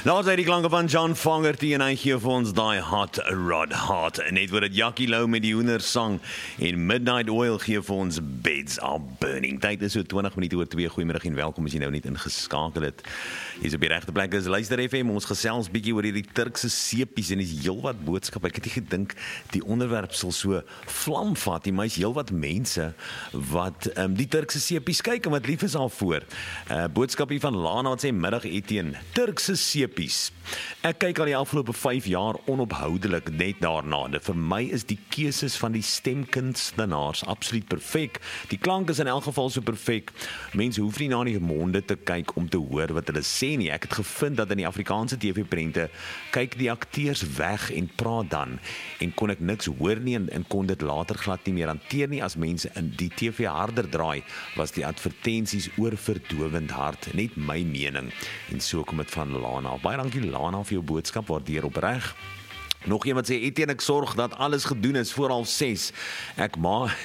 Daar's hy die klanke van John Fogerty en hy gee vir ons die Hot Rod Hot. En net word dit Jackie Lou met die hoendersang en Midnight Oil gee vir ons Beds Are Burning. Tyd is so 20 minute oor 2. Goeiemiddag en welkom as jy nou net ingeskakel het. Jy's op die regte plek, is Luister FM. Ons gesels bietjie oor hierdie Turkse seepies en dis heelwat boodskap. Ek het nie gedink die onderwerp sal so vlam vat nie, maar is heelwat mense wat die Turkse seepies kyk en wat lief is daarvoor. Boodskapie van Lana wat sê middag Etienne, Turkse seepies. Ek kyk al die afgelope 5 jaar onophoudelik net daarna. Vir my is die keuses van die stemkunstenaars absoluut perfek. Die klank is in elk geval so perfek. Mense hoef nie na die monde te kyk om te hoor wat hulle sê nie. Ek het gevind dat in die Afrikaanse TV-prente kyk die akteurs weg en praat dan en kon ek niks hoor nie en kon dit later glad nie meer hanteer nie. As mense in die TV harder draai, was die advertensies oorverdowend hard. Net my mening. En so kom dit van Lana. Baie dankie Lana vir jou boodskap, waardeer opreg. Nog iemand sê, Etienne, ek sorg dat alles gedoen is voor 6:30. Ek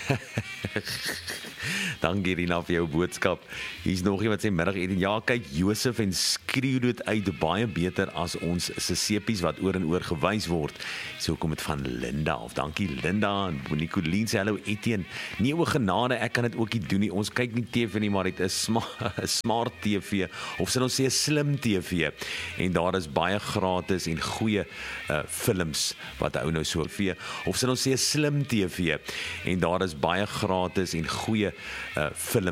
dankie Rina vir jou boodskap. Hier's nog iemand sê, middag Etienne, ja, kyk Josef en skreeu dit uit baie beter as ons se seepies wat oor en oor gewys word. So kom dit van Linda, of dankie Linda, en Nicoline sê, hallo Etienne, nie oor genade, ek kan dit ook nie doen nie, ons kyk nie TV nie, maar dit is smart TV, of sal ons sê slim TV, en daar is baie gratis en goeie films wat hou nou so vir, of sal ons sê slim TV, en daar is baie gratis en goeie films